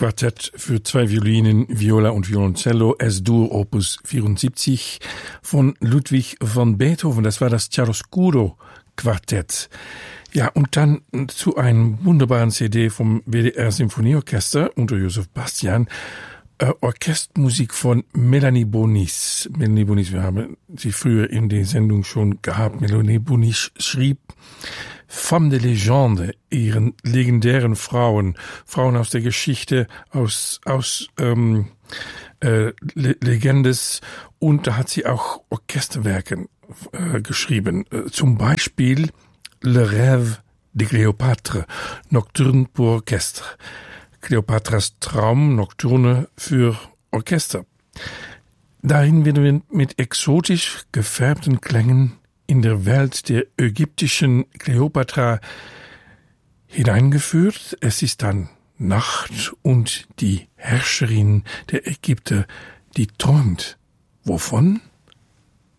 Quartett für 2 Violinen, Viola und Violoncello, S-Dur Opus 74 von Ludwig van Beethoven. Das war das Chiaroscuro Quartett. Ja, und dann zu einem wunderbaren CD vom WDR Symphonieorchester unter Josef Bastian, Orchestermusik von Melanie Bonis. Melanie Bonis, wir haben sie früher in der Sendung schon gehabt. Melanie Bonis schrieb Femme de Légende, ihren legendären Frauen aus der Geschichte, aus Legendes, und da hat sie auch Orchesterwerke geschrieben, zum Beispiel Le Rêve de Cléopâtre, Nocturne pour Orchestre. Kleopatras Traum, Nocturne für Orchester. Darin werden wir mit exotisch gefärbten Klängen in der Welt der ägyptischen Kleopatra hineingeführt. Es ist dann Nacht und die Herrscherin der Ägypter, die träumt. Wovon?